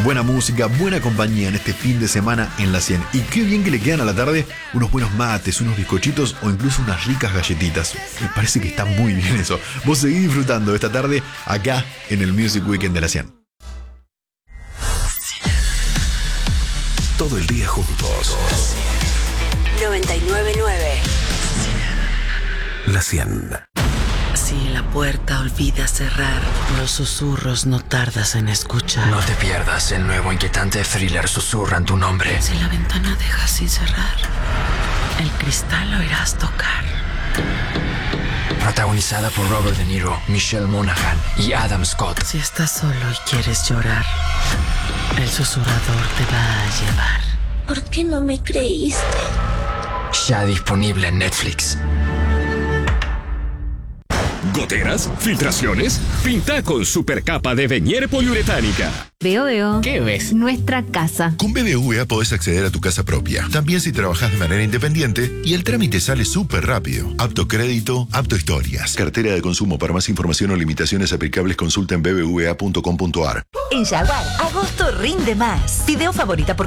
buena música, buena compañía en este fin de semana en La 100. Y qué bien que le quedan a la tarde unos buenos mates, unos bizcochitos o incluso unas ricas galletitas. Me parece que está muy bien eso. Vos seguís disfrutando de esta tarde acá en el Music Weekend de La 100. Todo el día juntos. 99.9 La 100. Si la puerta olvida cerrar, los susurros no tardas en escuchar. No te pierdas el nuevo inquietante thriller Susurran tu nombre. Si la ventana dejas sin cerrar, el cristal lo irás tocar. Protagonizada por Robert De Niro, Michelle Monaghan y Adam Scott. Si estás solo y quieres llorar, el susurrador te va a llevar. ¿Por qué no me creíste? Ya disponible en Netflix. ¿Goteras? ¿Filtraciones? Pinta con supercapa de Venier poliuretánica. Veo. ¿Qué ves? Nuestra casa. Con BBVA podés acceder a tu casa propia. También si trabajás de manera independiente y el trámite sale súper rápido. Apto crédito, apto historias. Cartera de consumo. Para más información o limitaciones aplicables consulta en bbva.com.ar. En Jaguar, agosto rinde más. Video favorita por